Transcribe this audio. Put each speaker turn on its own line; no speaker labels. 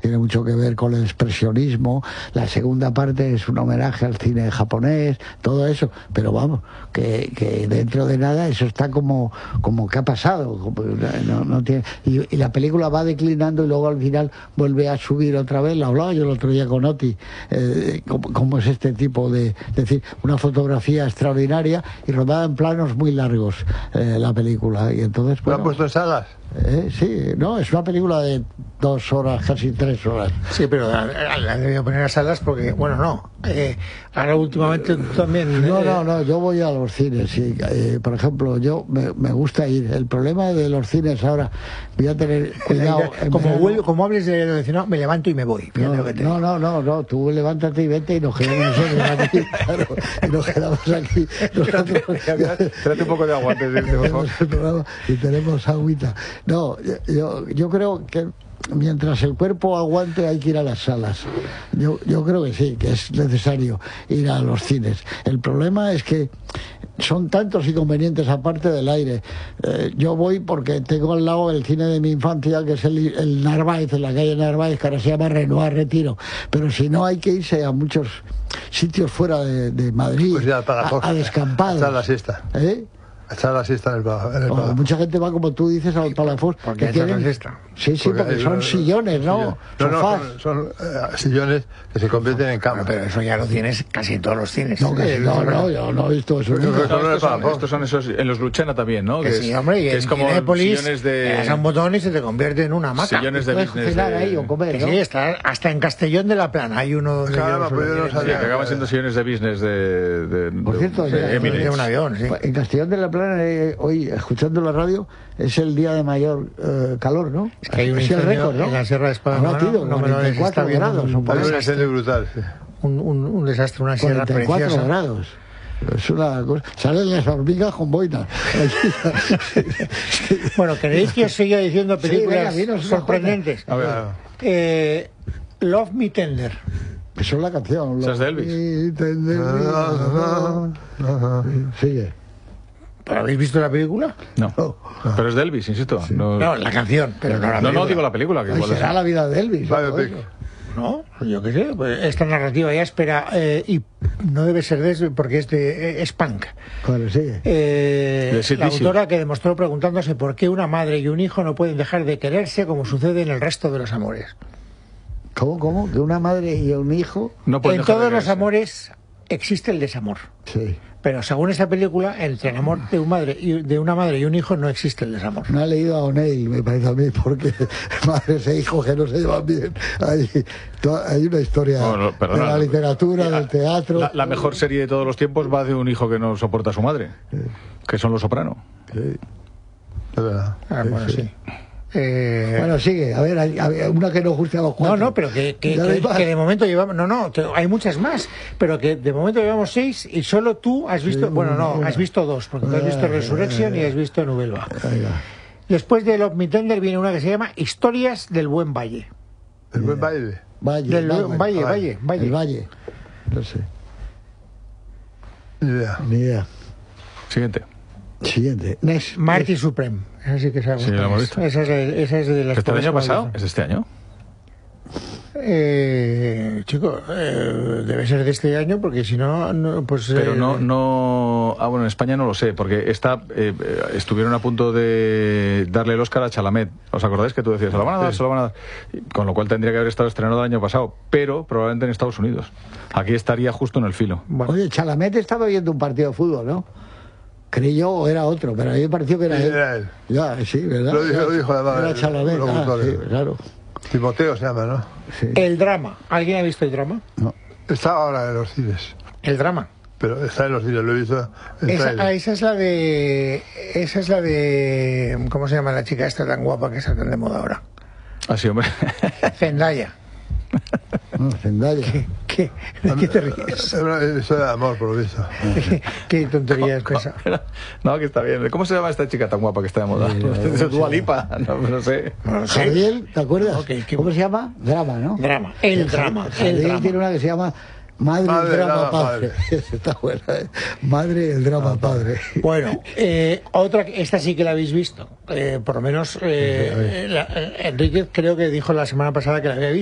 tiene mucho que ver con el expresionismo. La segunda parte es un homenaje al cine japonés, todo eso, pero vamos, que dentro de nada eso está como que ha pasado, no tiene, y la película va declinando y luego al final vuelve a subir otra vez. Lo hablaba yo el otro día con Oti, cómo es este tipo de, es decir, una fotografía extraordinaria y rodada en planos muy largos, la película, y entonces
¿Lo han puesto en salas?
Sí, no, es una película de 2 horas, casi 3 horas.
Sí, pero la debido poner a salas porque, bueno, no. Ahora últimamente también...
No, yo voy a los cines, sí. Por ejemplo, yo me gusta ir. El problema de los cines ahora, voy a tener cuidado.
Como hables de no, me levanto y me voy.
No, tú levántate y vete y nos quedamos aquí, claro, y nos quedamos aquí.
Trate un poco de agua antes de irte, por favor.
Y tenemos agüita. No, yo creo que mientras el cuerpo aguante hay que ir a las salas. Yo creo que sí, que es necesario ir a los cines. El problema es que son tantos inconvenientes aparte del aire. Yo voy porque tengo al lado el cine de mi infancia, que es el Narváez, en la calle Narváez, que ahora se llama Renoir Retiro. Pero si no, hay que irse a muchos sitios fuera de Madrid,
pues ya,
a descampados.
A la siesta. Echar la siesta en el Palafox.
Mucha gente va, como tú dices, al Palafox.
Porque echar la siesta.
Sí, porque son sillones, ¿no?
Son sillones que se convierten en cama.
Pero eso ya lo tienes casi en todos los cines.
No, yo no he visto eso.
Estos son esos, en los Luchana también, ¿no?
Sí, hombre, y
es como
sillones le das a un botón y se te convierte en una hamaca.
Sillones de business.
Ahí o comer, ¿no?
Sí, está hasta en Castellón de la Plana hay uno donde
que acaban siendo sillones de business
por cierto,
de un avión, sí.
En Castellón de la Plana, hoy, escuchando la radio, es el día de mayor calor, ¿no?
Es que hay un incendio,
el récord, ¿no?
en la Sierra de Espada.
No me lo 44 grados.
Un incendio brutal, sí.
Un desastre, una sierra
44
preciosa.
grados. Es una cosa. Salen las hormigas con boina.
Bueno, ¿queréis que os siga diciendo películas sorprendentes?
A ver.
Love Me Tender.
Eso es la canción.
¿Esa es de Elvis?
Sigue.
¿Pero habéis visto la película?
No. Pero es de Elvis, insisto.
Sí.
No,
la canción, pero no la película.
No, digo la película. Que
será la vida de Elvis.
No, yo qué sé, pues esta narrativa ya espera, y no debe ser porque es punk.
Claro, sigue.
La autora que demostró preguntándose por qué una madre y un hijo no pueden dejar de quererse como sucede en el resto de los amores.
¿Cómo? ¿Que una madre y un hijo?
No pueden
en todos los amores existe el desamor.
Sí.
Pero según esta película, entre el amor de una madre y un hijo no existe el desamor.
No ha leído a O'Neill, me parece a mí, porque madres e hijos que no se llevan bien. Hay una historia de la literatura, del teatro.
La mejor serie de todos los tiempos va de un hijo que no soporta a su madre, que son Los Soprano.
Sí.
Es verdad.
Bueno, sí.
Bueno, sigue, a ver, hay una que nos guste a los cuatro.
No, pero que de momento llevamos... hay muchas más, pero que de momento llevamos 6 y solo tú has visto... has visto 2, porque tú has visto Resurrection y has visto Nouvelle Vague. Después de Love Me Tender viene una que se llama Historias del Buen Valle.
¿El Buen Baile?
Valle.
El Valle. No sé. Ni idea.
Siguiente.
Marty Supreme. Esa sí que se ha
Sí, lo hemos visto.
Esa es de las...
¿Este año pasado? ¿Es de este año?
Chico, debe ser de este año porque si no pues...
Pero no... Ah, bueno, en España no lo sé, porque estuvieron a punto de darle el Oscar a Chalamet. ¿Os acordáis que tú decías, se lo van a dar, se lo van a dar? Con lo cual tendría que haber estado estrenado el año pasado, pero probablemente en Estados Unidos. Aquí estaría justo en el filo.
Bueno. Oye, Chalamet estaba viendo un partido de fútbol, ¿no? Creí yo o era otro, pero a mí me pareció que era él.
Era él.
Ya, sí, ¿verdad?
Lo dijo además.
Era Chalamet, sí, claro.
Timoteo se llama, ¿no?
Sí.
El drama. ¿Alguien ha visto el drama?
No.
Está ahora en los cines.
El drama.
Pero está en los cines, lo he visto.
Esa es la de... ¿Cómo se llama la chica esta tan guapa que está tan de moda ahora?
Ah, sí, hombre.
Zendaya.
Zendaya.
¿De qué te ríes?
Eso de amor, por lo visto.
¿Qué tontería es esa?
No, que está bien. ¿Cómo se llama esta chica tan guapa que está de moda? Dua Lipa, no sé.
Javier, ¿te acuerdas? ¿Cómo se llama? Drama, ¿no?
Drama. El drama.
Javier tiene una que se llama Madre el drama padre. Está buena, ¿eh? Madre el drama padre.
Bueno, otra, esta sí que la habéis visto. Por lo menos Enrique creo que dijo la semana pasada que la había visto.